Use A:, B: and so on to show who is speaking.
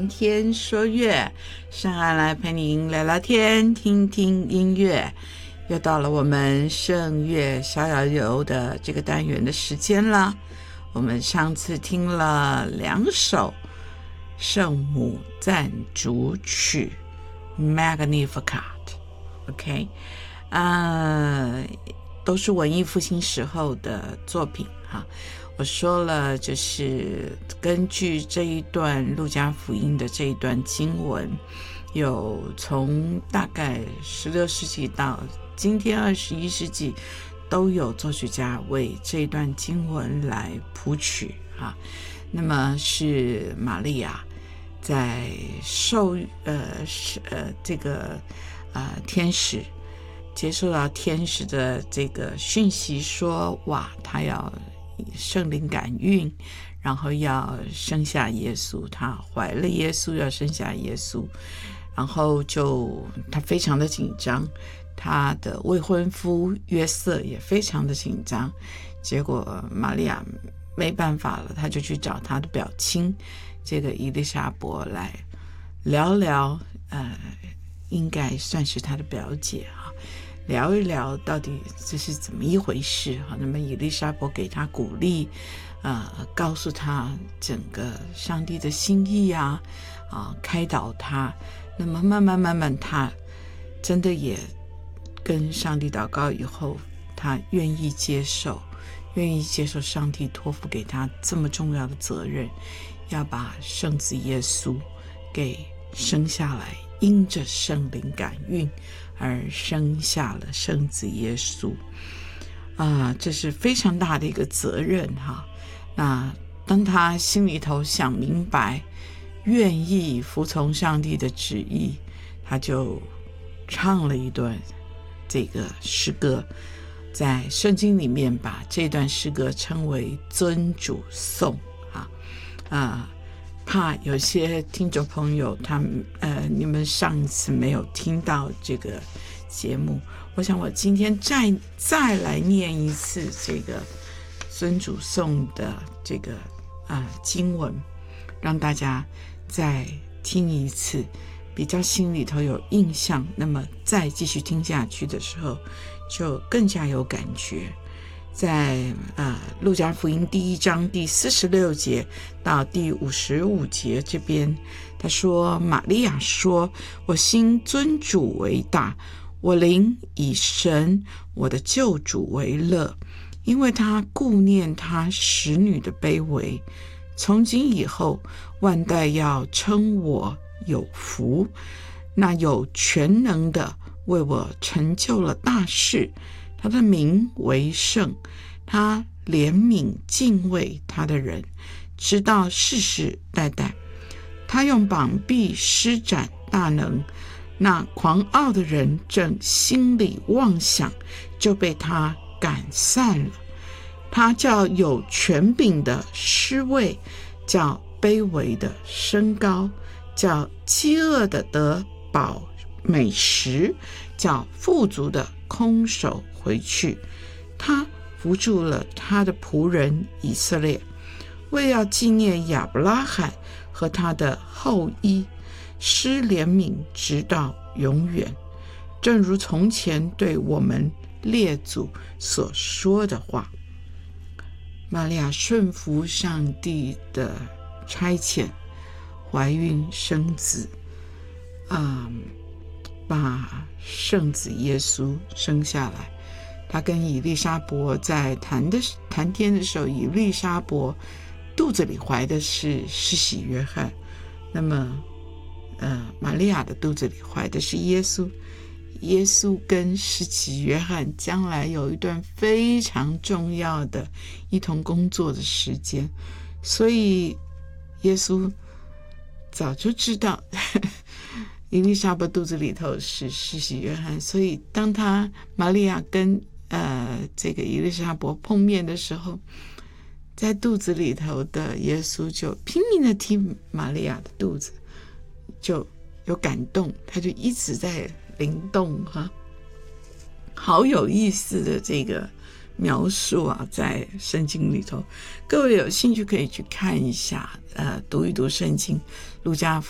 A: 谈天说乐，上岸来陪您聊聊天，听听音乐。又到了我们圣乐逍遥游的这个单元的时间了。我们上次听了2首圣母赞主曲 Magnificat， OK， 都是文艺复兴时候的作品哈。我说了，就是根据这一段路加福音的这一段经文，有从大概16世纪到今天21世纪，都有作曲家为这一段经文来谱曲啊。那么是玛利亚在天使接受到天使的这个讯息说，哇，他要圣灵感孕，然后要生下耶稣，她怀了耶稣，要生下耶稣，然后她非常的紧张，她的未婚夫约瑟也非常的紧张。结果玛利亚没办法了，她就去找她的表亲这个伊丽莎伯来聊聊，应该算是她的表姐哈，聊一聊到底这是怎么一回事哈。那么伊丽莎伯给她鼓励，告诉她整个上帝的心意开导她。那么慢慢她真的也跟上帝祷告以后，她愿意接受上帝托付给她这么重要的责任，要把圣子耶稣给生下来，因着圣灵感孕而生下了圣子耶稣这是非常大的一个责任哈。那当他心里头想明白，愿意服从上帝的旨意，他就唱了一段这个诗歌，在圣经里面把这段诗歌称为尊主颂怕有些听众朋友你们上一次没有听到这个节目，我想我今天再来念一次这个尊主颂的这个经文，让大家再听一次，比较心里头有印象，那么再继续听下去的时候就更加有感觉。在路加福音第1章第46节到第55节这边，他说，玛利亚说，我心尊主为大，我灵以神我的救主为乐，因为他顾念他使女的卑微。从今以后，万代要称我有福，那有全能的为我成就了大事，他的名为圣，他怜悯敬畏他的人，直到世世代代。他用膀臂施展大能，那狂傲的人正心里妄想，就被他赶散了。他叫有权柄的失位，叫卑微的升高，叫饥饿的得饱美食，叫富足的空手回去。他扶住了他的仆人以色列，为要纪念亚伯拉罕和他的后裔，施怜悯直到永远，正如从前对我们列祖所说的话。玛利亚顺服上帝的差遣，怀孕生子，把圣子耶稣生下来。他跟以利沙伯在谈天的时候，以利沙伯肚子里怀的是施洗约翰，那么玛利亚的肚子里怀的是耶稣。耶稣跟施洗约翰将来有一段非常重要的一同工作的时间，所以耶稣早就知道以利沙伯肚子里头是施洗约翰，所以当玛利亚跟这个以利沙伯碰面的时候，在肚子里头的耶稣就拼命的踢玛利亚的肚子，就有感动，他就一直在灵动好有意思的这个描述在圣经里头，各位有兴趣可以去看一下，读一读圣经，路加